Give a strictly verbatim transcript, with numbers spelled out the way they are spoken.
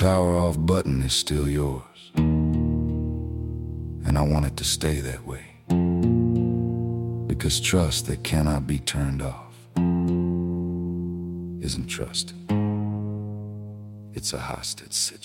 power off button is still yours, and I want it to stay that way, because trust that cannot be turned off isn't trust. It's a hostage situation.